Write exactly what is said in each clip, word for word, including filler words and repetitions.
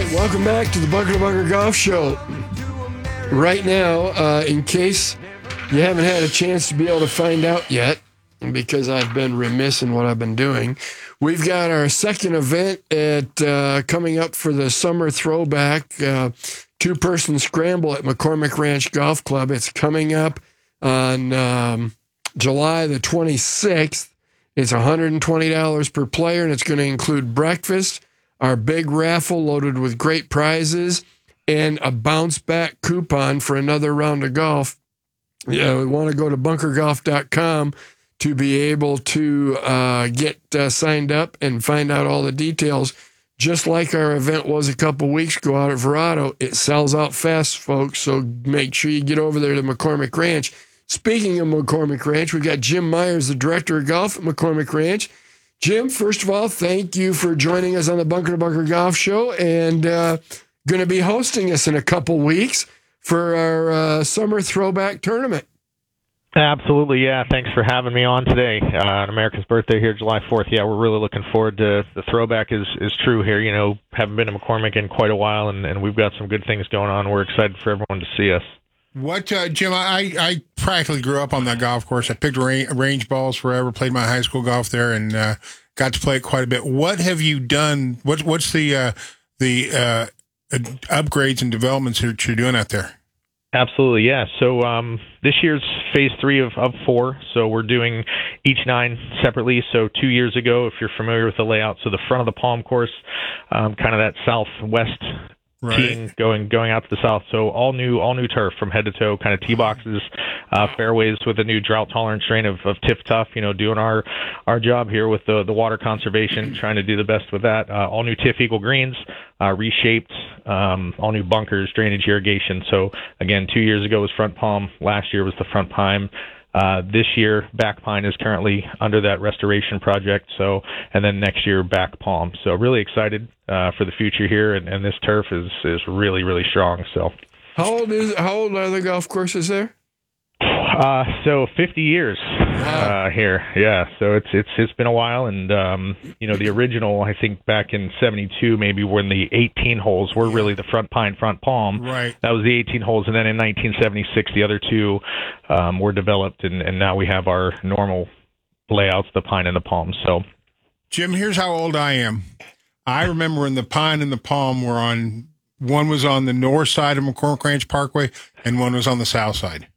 right, welcome back to the Bunker to Bunker Golf Show. Right now, uh, in case you haven't had a chance to be able to find out yet, because I've been remiss in what I've been doing, we've got our second event at uh, coming up for the summer throwback uh, two-person scramble at McCormick Ranch Golf Club. It's coming up on um, July the twenty-sixth. It's one hundred twenty dollars per player, and it's going to include breakfast, our big raffle loaded with great prizes, and a bounce-back coupon for another round of golf. Yeah, we want to go to bunker golf dot com to be able to uh, get uh, signed up and find out all the details. Just like our event was a couple weeks ago out at Verado, it sells out fast, folks, so make sure you get over there to McCormick Ranch. Speaking of McCormick Ranch, we got Jim Myers, the director of golf at McCormick Ranch. Jim, first of all, thank you for joining us on the Bunker to Bunker Golf Show, and uh, going to be hosting us in a couple weeks for our uh, summer throwback tournament. Absolutely, yeah. Thanks for having me on today. Uh, on America's birthday here, July fourth. Yeah, we're really looking forward to the throwback is, is true here. You know, haven't been to McCormick in quite a while, and, and we've got some good things going on. We're excited for everyone to see us. What, uh, Jim, I, I practically grew up on that golf course. I picked range, range balls forever, played my high school golf there, and uh, got to play it quite a bit. What have you done? What, what's the uh, the uh, upgrades and developments that you're doing out there? Absolutely, yeah. So um, this year's phase three of, of four. So we're doing each nine separately. So two years ago, if you're familiar with the layout, so the front of the Palm course, um, kind of that southwest right. teeing going going out to the south. So all new all new turf from head to toe, kind of tee boxes, uh, fairways with a new drought tolerant strain of, of Tiff Tough. You know, doing our our job here with the the water conservation, trying to do the best with that. Uh, all new Tiff Eagle greens. Uh, reshaped, um, all new bunkers, drainage, irrigation. So again, two years ago was front palm. Last year was the front pine. Uh, this year, back pine is currently under that restoration project. So, and then next year, back palm. So really excited uh, for the future here, and, and this turf is is really really strong. So, how old is how old are the golf courses there? Uh, so fifty years uh, here, yeah. So it's it's it's been a while, and um, you know, the original, I think back in seventy-two, maybe when the eighteen holes were really the front pine, front palm. Right. That was the eighteen holes, and then in nineteen seventy-six, the other two um, were developed, and, and now we have our normal layouts, the pine and the palm. So, Jim, here's how old I am. I remember when the pine and the palm were on. One was on the north side of McCormick Ranch Parkway, and one was on the south side.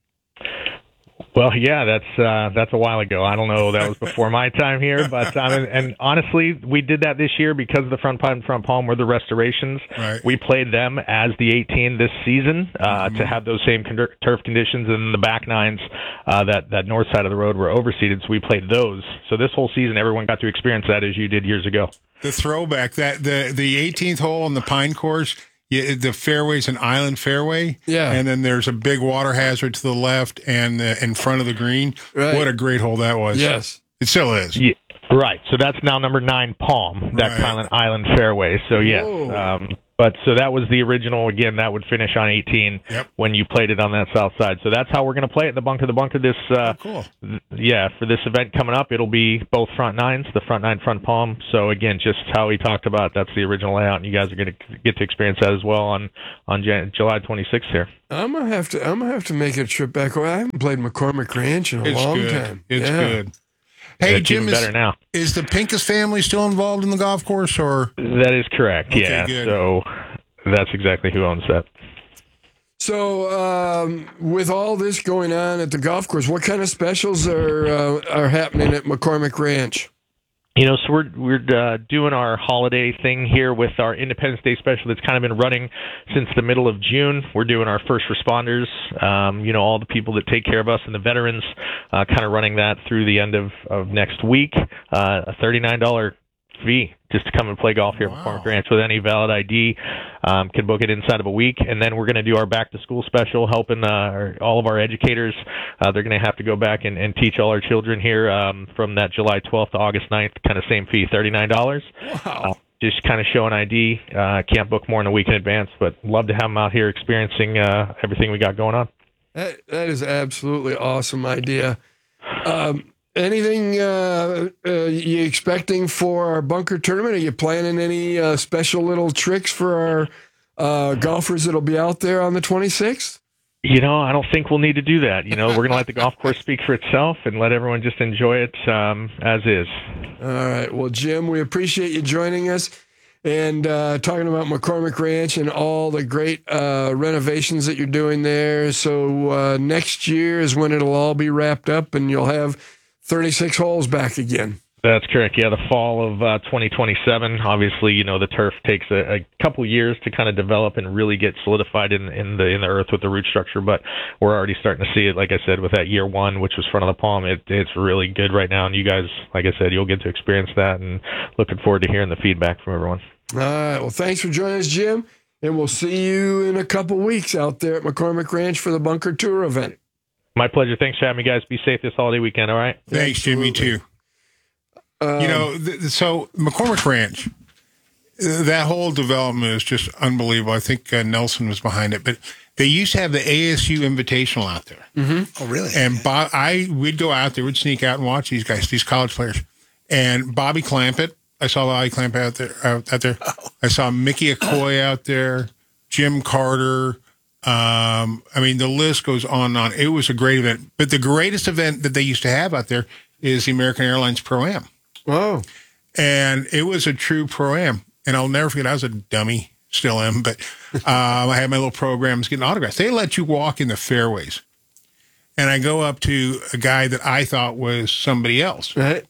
Well, yeah, that's uh, that's a while ago. I don't know. That was before my time here, but um, and, and honestly, we did that this year because the front pine and front palm were the restorations. Right. We played them as the eighteen this season uh, mm-hmm. to have those same con- turf conditions, and the back nines uh, that that north side of the road were overseeded, so we played those. So this whole season, everyone got to experience that as you did years ago. The throwback, that the the eighteenth hole on the pine course. Yeah, the fairway's an island fairway, yeah, and then there's a big water hazard to the left and the, in front of the green. Right. What a great hole that was! Yes, it still is. Yeah, right. So that's now number nine, Palm, that right. Island Island fairway. So yes, um, but so that was the original. Again, that would finish on eighteen yep. when you played it on that south side. So that's how we're going to play it. The bunker, the bunker. This, uh, oh, cool. th- yeah, for this event coming up, it'll be both front nines, the front nine, front palm. So again, just how we talked about, that's the original layout, and you guys are going to get to experience that as well on on Jan- July twenty-sixth here. I'm gonna have to. I'm gonna have to make a trip back. I haven't played McCormick Ranch in a it's long good. time. It's yeah. good. Hey, it's Jim, even is, better now. is the Pincus family still involved in the golf course, or That is correct. Okay, yeah. good. So that's exactly who owns that. So, um, with all this going on at the golf course, what kind of specials are uh, are happening at McCormick Ranch? You know, so we're we're uh, doing our holiday thing here with our Independence Day special that's kind of been running since the middle of June. We're doing our first responders, um, you know, all the people that take care of us and the veterans, uh, kind of running that through the end of, of next week. Uh, a thirty-nine dollars fee just to come and play golf here wow. at McCormick Ranch with any valid I D. Um, can book it inside of a week, and then we're going to do our back to school special, helping uh, our, all of our educators. Uh, they're going to have to go back and, and teach all our children here um, from that July twelfth to August ninth, kind of same fee, thirty-nine dollars. Wow. Uh, just kind of show an I D. Uh, can't book more than a week in advance, but love to have them out here experiencing uh, everything we got going on. That, that is absolutely awesome idea. Um, anything uh, uh, you expecting for our bunker tournament? Are you planning any uh, special little tricks for our uh, golfers that'll be out there on the twenty-sixth? You know, I don't think we'll need to do that. You know, we're going to let the golf course speak for itself and let everyone just enjoy it um, as is. All right. Well, Jim, we appreciate you joining us and uh, talking about McCormick Ranch and all the great uh, renovations that you're doing there. So uh, next year is when it'll all be wrapped up and you'll have thirty-six holes back again. That's correct. Yeah, the fall of uh, twenty twenty-seven. Obviously, you know, the turf takes a, a couple years to kind of develop and really get solidified in, in the in the earth with the root structure. But we're already starting to see it. Like I said, with that year one, which was front of the palm, it, it's really good right now. And you guys, like I said, you'll get to experience that. And looking forward to hearing the feedback from everyone. All right. Well, thanks for joining us, Jim. And we'll see you in a couple weeks out there at McCormick Ranch for the Bunker Tour event. My pleasure. Thanks for having me, guys. Be safe this holiday weekend. All right. Thanks, Jimmy, too. Um, you know, th- so McCormick Ranch, uh, that whole development is just unbelievable. I think uh, Nelson was behind it, but they used to have the A S U Invitational out there. Mm-hmm. Oh, really? And Bob, I would go out there, would sneak out and watch these guys, these college players. And Bobby Clampett, I saw Bobby Clampett out there. Out, out there. Oh. I saw Mickey Okoye out there, Jim Carter. Um, I mean, the list goes on and on. It was a great event. But the greatest event that they used to have out there is the American Airlines Pro-Am. Whoa. And it was a true Pro-Am. And I'll never forget, I was a dummy, still am, but um, I had my little programs getting autographs. They let you walk in the fairways. And I go up to a guy that I thought was somebody else. Right.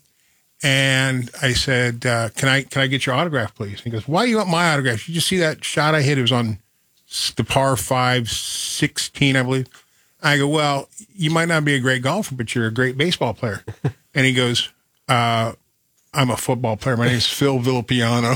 And I said, uh, can I can I get your autograph, please? He goes, why do you want my autograph? You just see that shot I hit? It was on the par five, sixteen, I believe. I go, well, you might not be a great golfer, but you're a great baseball player. And he goes, uh, I'm a football player. My name's Phil Villapiano.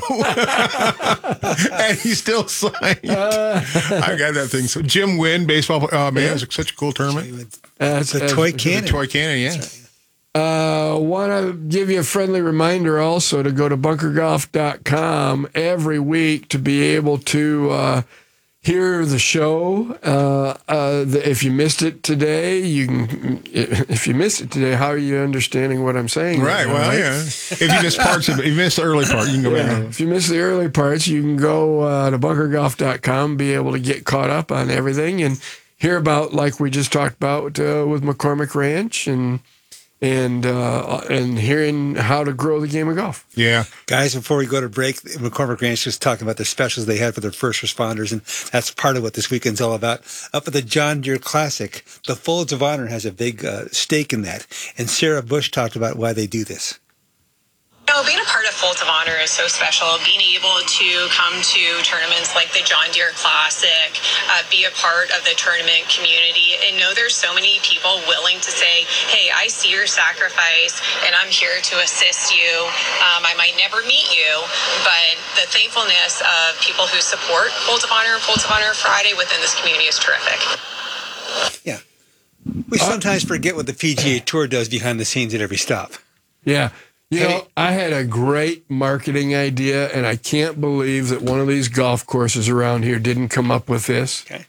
And he still signed. Uh, I got that thing. So Jim Wynn, baseball player. Oh, man, yeah. It was such a cool tournament. Uh, it's a toy cannon. The toy cannon, yeah. Uh, want to give you a friendly reminder also to go to bunker golf dot com every week to be able to uh, hear the show. Uh, uh, the, if you missed it today, you can. If you missed it today, how are you understanding what I'm saying? Right. Well, right? Yeah. If you missed parts of it, if you missed the early part, you can go yeah. back. If you missed the early parts, you can go uh, to bunker golf dot com, be able to get caught up on everything and hear about, like we just talked about uh, with McCormick Ranch and. And uh, and hearing how to grow the game of golf. Yeah. Guys, before we go to break, McCormick Ranch is talking about the specials they had for their first responders, and that's part of what this weekend's all about. Up at the John Deere Classic, the Folds of Honor has a big uh, stake in that. And Sarah Bush talked about why they do this. You know, being a part of Folds of Honor is so special. Being able to come to tournaments like the John Deere Classic, uh, be a part of the tournament community, and know there's so many people willing to say, hey, I see your sacrifice, and I'm here to assist you. Um, I might never meet you, but the thankfulness of people who support Folds of Honor and Folds of Honor Friday within this community is terrific. Yeah. We sometimes forget what the P G A Tour does behind the scenes at every stop. Yeah. You know, I had a great marketing idea, and I can't believe that one of these golf courses around here didn't come up with this. Okay.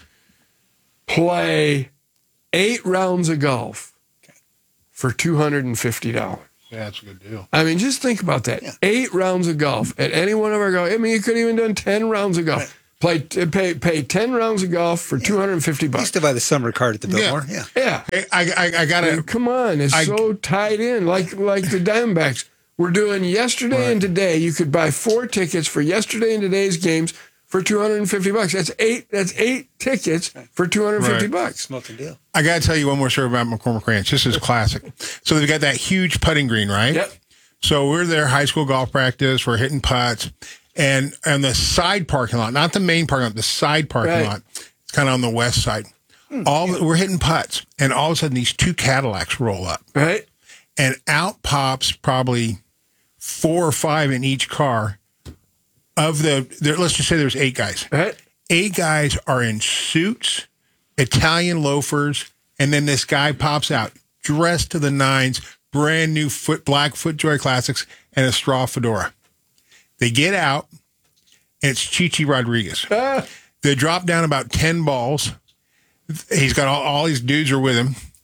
Play eight rounds of golf okay. for two hundred fifty dollars. Yeah, that's a good deal. I mean, just think about that. Yeah. Eight rounds of golf at any one of our golf. I mean, you could have even done ten rounds of golf. Right. Play, pay, pay ten rounds of golf for yeah. two hundred fifty bucks. I used to buy the summer card at the Biltmore. Yeah. Yeah. yeah. Hey, I, I, I got to. Come on. It's I, so tied in. Like, like the Diamondbacks. We're doing yesterday right. and today. You could buy four tickets for yesterday and today's games for two hundred fifty bucks. That's eight. That's eight tickets for two hundred fifty right. bucks. Smoking deal. I got to tell you one more story about McCormick Ranch. This is classic. So they've got that huge putting green, right? Yep. So we're there, high school golf practice. We're hitting putts. And on the side parking lot, not the main parking lot, the side parking right. lot, it's kind of on the west side. Mm, all yeah. We're hitting putts, and all of a sudden these two Cadillacs roll up. Right. And out pops probably four or five in each car. Of the, there, let's just say there's eight guys. Right. Eight guys are in suits, Italian loafers, and then this guy pops out, dressed to the nines, brand new foot black FootJoy Classics, and a straw fedora. They get out, and it's Chichi Rodriguez. Ah. They drop down about ten balls. He's got all, all these dudes are with him.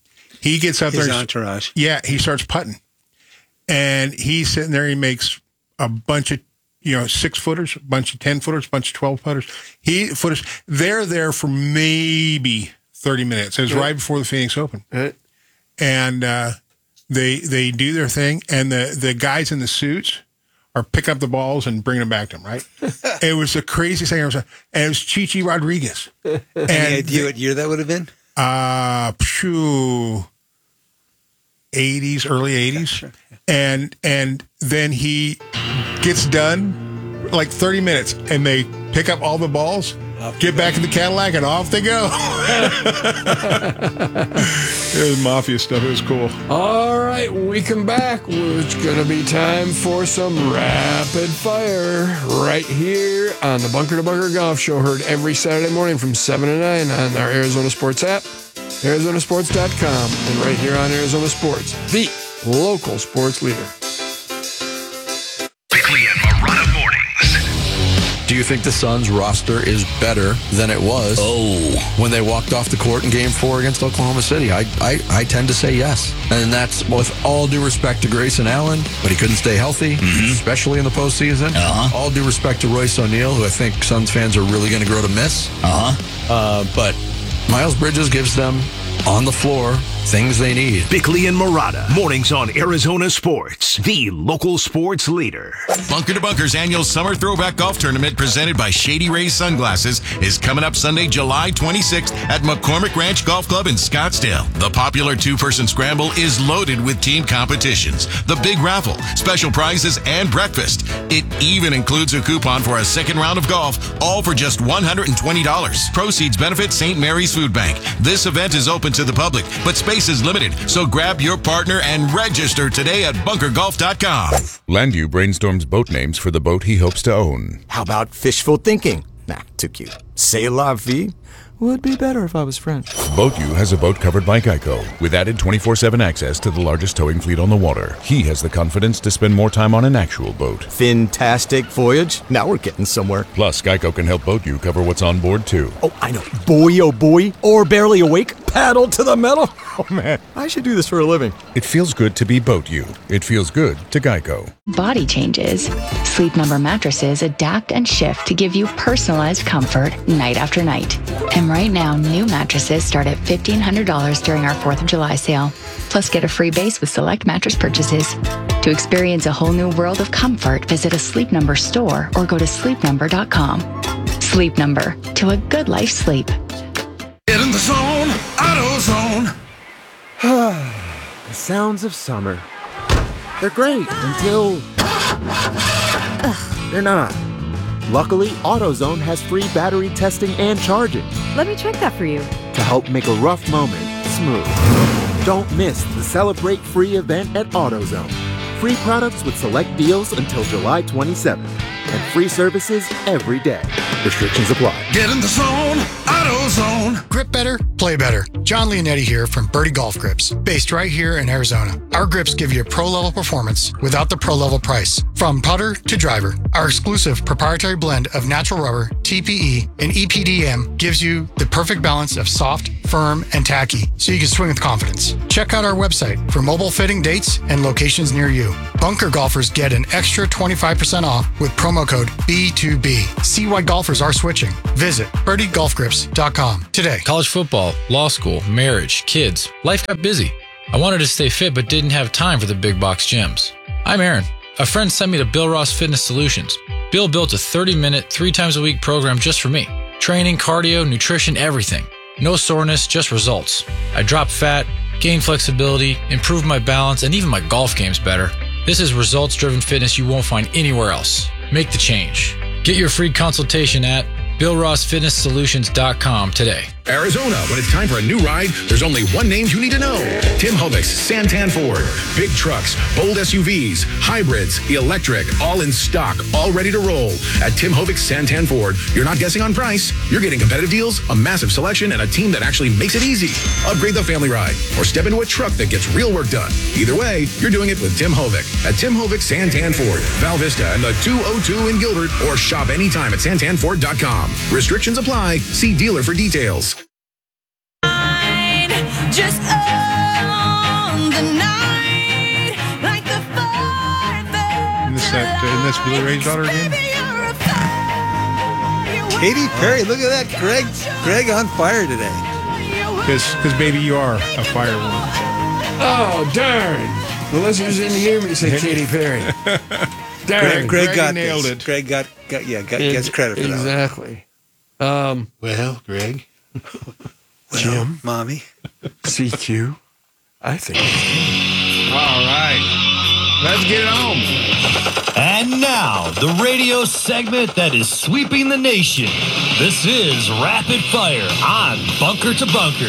He gets up His there. entourage. Yeah, he starts putting. And he's sitting there. He makes a bunch of, you know, six footers, a bunch of ten footers, a bunch of twelve footers. He footers. They're there for maybe thirty minutes. It was Yeah. right before the Phoenix Open. Right. And uh, they they do their thing. And the, the guys in the suits are picking up the balls and bringing them back to him, right? It was the craziest thing I ever saw. And it was Chichi Rodriguez. Any And idea what year that would have been? uh, phew, eighties, early eighties. And and then he gets done like thirty minutes and they pick up all the balls, get back in the Cadillac, and off they go. It was mafia stuff. It was cool. All right, when we come back, it's going to be time for some rapid fire right here on the Bunker to Bunker Golf Show, heard every Saturday morning from seven to nine on our Arizona Sports app, Arizona Sports dot com, and right here on Arizona Sports, the local sports leader. Bickley and Marotta mornings. Do you think the Suns roster is better than it was Oh. when they walked off the court in Game Four against Oklahoma City? I, I, I tend to say yes, and that's with all due respect to Grayson Allen, but he couldn't stay healthy, mm-hmm. especially in the postseason. Uh-huh. All due respect to Royce O'Neal, who I think Suns fans are really going to grow to miss. Uh-huh. Uh, but Miles Bridges gives them on the floor things they need. Bickley and Marotta mornings on Arizona Sports, the local sports leader. Bunker to Bunker's annual Summer Throwback Golf Tournament presented by Shady Rays Sunglasses is coming up Sunday, July twenty-sixth at McCormick Ranch Golf Club in Scottsdale. The popular two-person scramble is loaded with team competitions, the big raffle, special prizes, and breakfast. It even includes a coupon for a second round of golf, all for just one hundred twenty dollars. Proceeds benefit Saint Mary's Food Bank. This event is open to the public, but space is limited, so grab your partner and register today at bunker golf dot com. Landu brainstorms boat names for the boat he hopes to own. How about fishful thinking? Nah, too cute. C'est la vie would be better if I was French. BoatU has a boat covered by Geico, with added twenty-four seven access to the largest towing fleet on the water. He has the confidence to spend more time on an actual boat. Fantastic voyage. Now we're getting somewhere. Plus, Geico can help BoatU cover what's on board, too. Oh, I know. Boy, oh boy, or barely awake, paddle to the metal. Oh, man, I should do this for a living. It feels good to be BoatU. It feels good to Geico. Body changes. Sleep Number mattresses adapt and shift to give you personalized comfort night after night. And right now, new mattresses start at fifteen hundred dollars during our fourth of July sale. Plus, get a free base with select mattress purchases. To experience a whole new world of comfort, visit a Sleep Number store or go to sleep number dot com. Sleep Number, to a good life sleep. Get in the zone, AutoZone. The sounds of summer. They're great until they're not. Luckily, AutoZone has free battery testing and charging Let me check that for you. to help make a rough moment smooth. Don't miss the Celebrate Free event at AutoZone. Free products with select deals until July twenty-seventh. And free services every day. Restrictions apply. Get in the zone, AutoZone. Grip better, play better. John Leonetti here from Birdie Golf Grips, based right here in Arizona. Our grips give you pro-level performance without the pro-level price. From putter to driver, our exclusive proprietary blend of natural rubber, T P E, and E P D M gives you the perfect balance of soft, firm, and tacky, so you can swing with confidence. Check out our website for mobile fitting dates and locations near you. Bunker golfers get an extra twenty-five percent off with promo code B two B. See why golfers are switching. Visit birdie golf grips dot com today. College football, law school, marriage, kids. Life got busy. I wanted to stay fit but didn't have time for the big box gyms. I'm Aaron. A friend sent me to Bill Ross Fitness Solutions. Bill built a thirty-minute, three times a week program just for me. Training, cardio, nutrition, everything. No soreness, just results. I dropped fat, gained flexibility, improved my balance, and even my golf game's better. This is results-driven fitness you won't find anywhere else. Make the change. Get your free consultation at bill ross fitness solutions dot com today. Arizona, when it's time for a new ride, there's only one name you need to know. Tim Hovic's Santan Ford. Big trucks, bold S U Vs, hybrids, electric, all in stock, all ready to roll. At Tim Hovic's Santan Ford, you're not guessing on price. You're getting competitive deals, a massive selection, and a team that actually makes it easy. Upgrade the family ride or step into a truck that gets real work done. Either way, you're doing it with Tim Hovic. At Tim Hovic's Santan Ford, Val Vista and the two oh two in Gilbert, or shop anytime at santan ford dot com. Restrictions apply. See dealer for details. Just oh, that's Billy Ray's daughter again? Katy Perry, look at that. Greg Greg on fire today. Because, baby, you are a firewoman. Oh, darn. The listeners didn't hear me say Katy Perry. Greg, Darn. Greg, Greg got nailed this. it. Greg got, got yeah, got, gets credit for that. Exactly. Um, well, Greg. Well, Jim. Mommy. C Q. I think. All right. Let's get it on. And now, the radio segment that is sweeping the nation. This is Rapid Fire on Bunker to Bunker.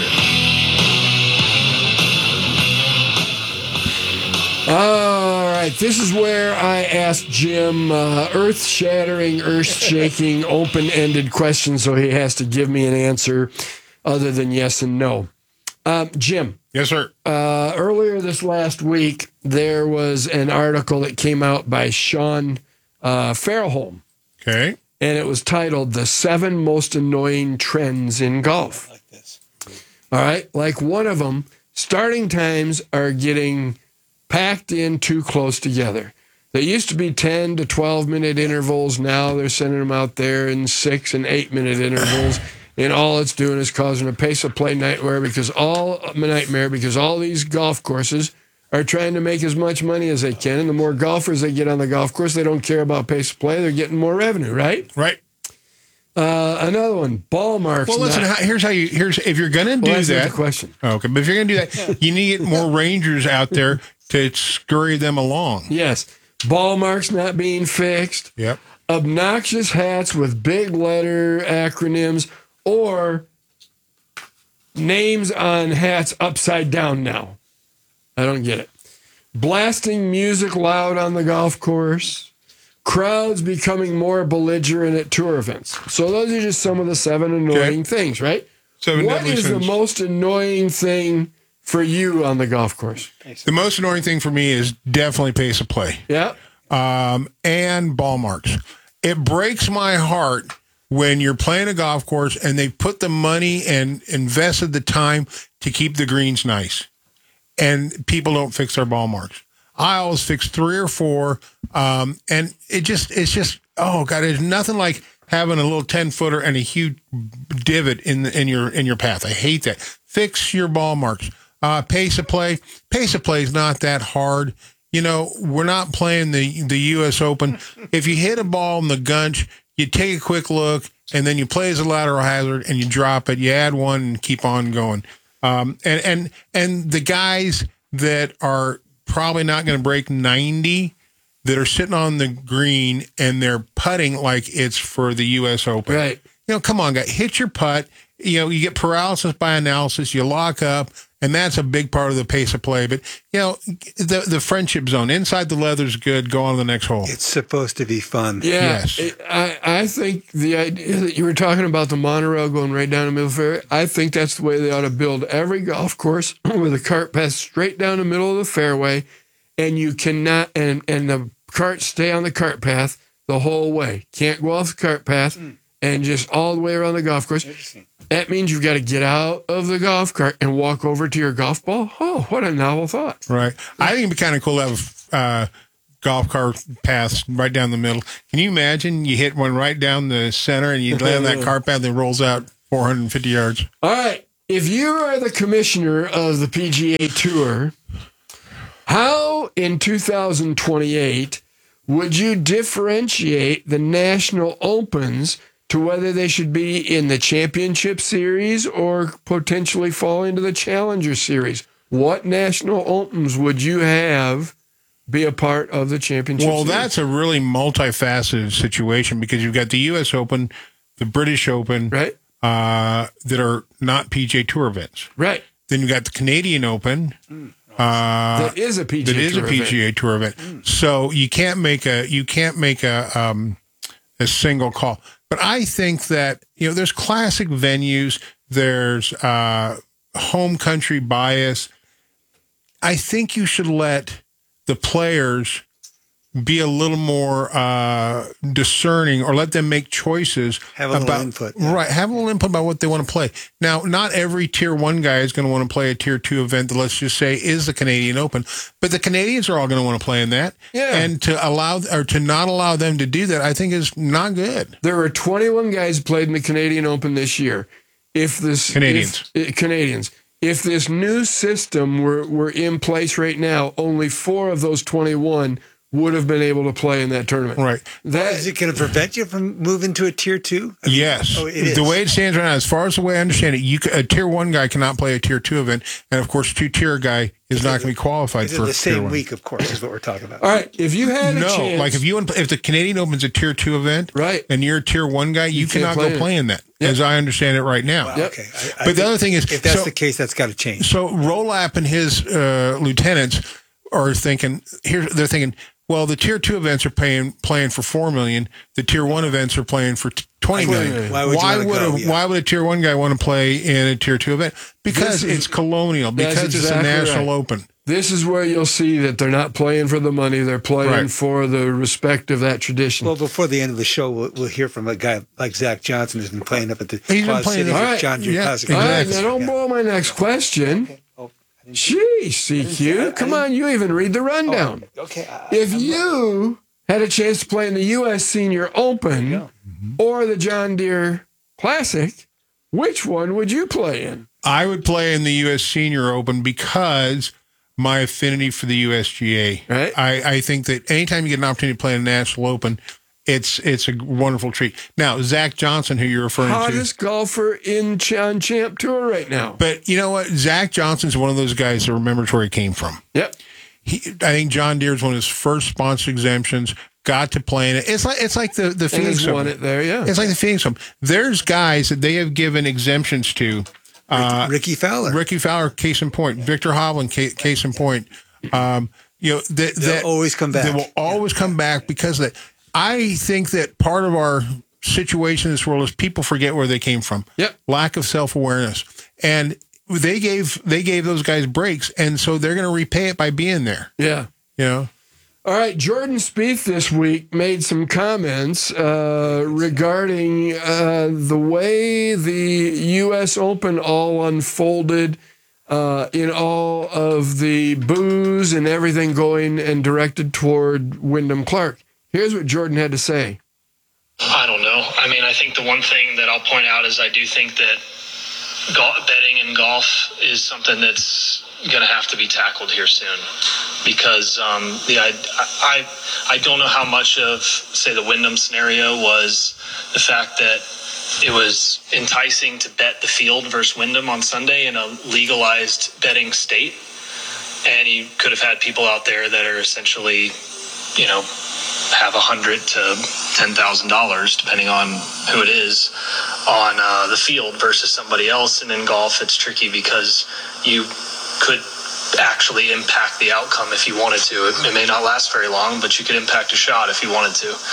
All right, this is where I asked Jim uh, earth-shattering, earth-shaking, open-ended questions, so he has to give me an answer other than yes and no. Um, Jim. Yes, sir. Uh, earlier this last week, there was an article that came out by Sean uh, Fairholm. Okay. And it was titled, The Seven Most Annoying Trends in Golf. I like this. All right, like one of them, starting times are getting packed in too close together. They used to be ten to twelve minute intervals. Now they're sending them out there in six and eight minute intervals. And all it's doing is causing a pace of play nightmare because all nightmare because all these golf courses are trying to make as much money as they can. And the more golfers they get on the golf course, they don't care about pace of play. They're getting more revenue, right? Right. Uh, another one, ball marks. Well, listen. not- How, here's how you. Here's if you're going to do Well, that's not that. the question. Okay, but if you're going to do that, you need to get more rangers out there to scurry them along. Yes. Ball marks not being fixed. Yep. Obnoxious hats with big letter acronyms or names on hats upside down now. I don't get it. Blasting music loud on the golf course. Crowds becoming more belligerent at tour events. So those are just some of the seven annoying Okay. things, right? Seven What deadly is the sins. most annoying thing for you on the golf course? The most annoying thing for me is definitely pace of play. Yeah. Um, and ball marks. It breaks my heart when you're playing a golf course and they put the money and invested the time to keep the greens nice, and people don't fix their ball marks. I always fix three or four, um, and it just it's just oh god, there's nothing like having a little ten footer and a huge divot in the, in your in your path. I hate that. Fix your ball marks. Uh, pace of play. Pace of play is not that hard. You know, we're not playing the the U S Open. If you hit a ball in the gunch, you take a quick look, and then you play as a lateral hazard, and you drop it. You add one and keep on going. Um, and and and the guys that are probably not going to break ninety, that are sitting on the green and they're putting like it's for the U S Open. Right. You know, come on, guys, hit your putt. You know, you get paralysis by analysis. You lock up. And that's a big part of the pace of play. But, you know, the the friendship zone, inside the leather's good. Go on to the next hole. It's supposed to be fun. Yeah, Yes. it- I, I think the idea that you were talking about the monorail going right down the middle of the fairway, I think that's the way they ought to build every golf course with a cart path straight down the middle of the fairway, and you cannot, and, and the carts stay on the cart path the whole way. Can't go off the cart path and just all the way around the golf course. That means you've got to get out of the golf cart and walk over to your golf ball. Oh, what a novel thought. Right. I think it'd be kind of cool to have uh, golf cart paths right down the middle. Can you imagine you hit one right down the center and you land that cart path and it rolls out four hundred fifty yards? All right. If you are the commissioner of the P G A Tour, how in two thousand twenty-eight would you differentiate the National Opens to whether they should be in the Championship Series or potentially fall into the Challenger Series? What National Opens would you have be a part of the Championship Well, Series? that's a really multifaceted situation because you've got the U S Open, the British Open, right, uh, that are not P G A Tour events. Right. Then you got the Canadian Open. Uh, That is a P G A that is Tour a P G A event. Tour event. So you can't make a you can't make a um, a single call. But I think that you know there's classic venues. There's uh, home country bias. I think you should let the players be a little more uh, discerning, or let them make choices. Have a about, little input. Yeah. Right. Have a little input about what they want to play. Now, not every tier one guy is going to want to play a tier two event that, let's just say, is the Canadian Open. But the Canadians are all going to want to play in that. Yeah. And to allow, or to not allow them to do that, I think is not good. There were twenty-one guys who played in the Canadian Open this year. If this Canadians. if, uh, Canadians. If this new system were, were in place right now, only four of those twenty-one would have been able to play in that tournament. Right. That is it going to prevent you from moving to a tier two? I mean, yes. Oh, it is. The way it stands right now, as far as the way I understand it, you a tier one guy cannot play a tier two event, and of course, a two tier guy is not going to be qualified Is for it the tier same one. week, of course, is what we're talking about. All right. If you had a no, chance, like if you if the Canadian Open's a tier two event, right, and you're a tier one guy, you, You can't cannot play go in play it. in that, Yep. as I understand it right now. Wow, okay. I, I But think the other thing is, if that's so- the case, that's got to change. So Rolap and his uh, lieutenants are thinking here. They're thinking, well, the tier two events are paying playing for four million. The tier one events are playing for t- twenty million. Why would you why wanna would go? a, Yeah. why would a tier one guy want to play in a tier two event? Because This is- it's colonial. That's Because it's exactly a national right. open. This is where you'll see that they're not playing for the money; they're playing Right. for the respect of that tradition. Well, before the end of the show, we'll, we'll hear from a guy like Zach Johnson who's been playing up at the He's been Quad playing Cities all at right. John Deere Yeah, Classic. All right, exactly. now don't blow my next question. Jeez, C Q, come on, you even read the rundown. Okay. I, If you had a chance to play in the U S Senior Open or the John Deere Classic, which one would you play in? I would play in the U S Senior Open because my affinity for the U S G A. Right. I, I think that anytime you get an opportunity to play in a national open, it's it's a wonderful treat. Now, Zach Johnson, who you're referring to. Hottest golfer in Ch- on Champ Tour right now. But you know what? Zach Johnson's one of those guys that remembers where he came from. Yep. He, I think John Deere's one of his first sponsor exemptions. Got to play in it. It's like it's like the the And Phoenix has won Open. it there, yeah. It's like the Phoenix Open. There's guys that they have given exemptions to. Uh, Ricky Fowler. Ricky Fowler, case in point. Victor Hovland, case, case in point. Um, you know that They'll that always come back. They will always come back because of that. I think that part of our situation in this world is people forget where they came from. Yep. Lack of self awareness, and they gave they gave those guys breaks, and so they're going to repay it by being there. Yeah. You know. All right, Jordan Spieth this week made some comments uh, regarding uh, the way the U S Open all unfolded uh, in all of the boos and everything going and directed toward Wyndham Clark. Here's what Jordan had to say. I don't know. I mean, I think the one thing that I'll point out is I do think that golf, betting in golf is something that's going to have to be tackled here soon, because um, the I, I I don't know how much of, say, the Wyndham scenario was the fact that it was enticing to bet the field versus Wyndham on Sunday in a legalized betting state, and you could have had people out there that are essentially, you know, have a hundred to ten thousand dollars, depending on who it is, on uh, the field versus somebody else. And in golf, it's tricky because you could actually impact the outcome if you wanted to. It, it may not last very long, but you could impact a shot if you wanted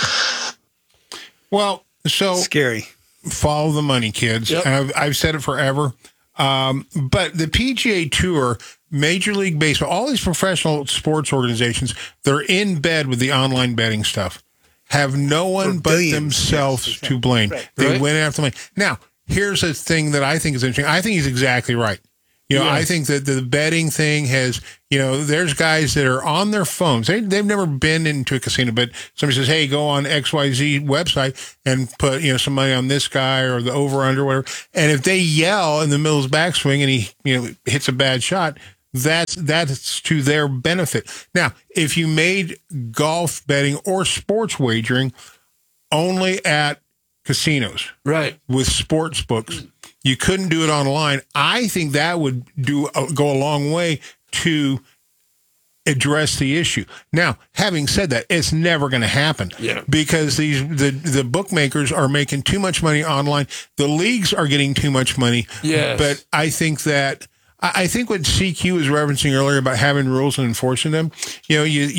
to. Well, so scary. Follow the money, kids. Yep. And I've, I've said it forever. Um, but the P G A Tour, Major League Baseball, all these professional sports organizations, they're in bed with the online betting stuff. Have no one but themselves yes, to blame. right. They Right. went after money. Now, here's a thing that I think is interesting. I think he's exactly right. You know, Yes. I think that the betting thing has, you know, there's guys that are on their phones. They, they've never been into a casino, but somebody says, hey, go on X Y Z website and put, you know, some money on this guy or the over under, whatever. And if they yell in the middle of his backswing and he, you know, hits a bad shot, that's, that's to their benefit. Now, if you made golf betting or sports wagering only at casinos, Right. with sports books, you couldn't do it online. I think that would do uh, go a long way to address the issue. Now, having said that, it's never going to happen. Yeah. Because these the the bookmakers are making too much money online. The leagues are getting too much money. Yes. But I think that I I think what C Q was referencing earlier about having rules and enforcing them, you know, you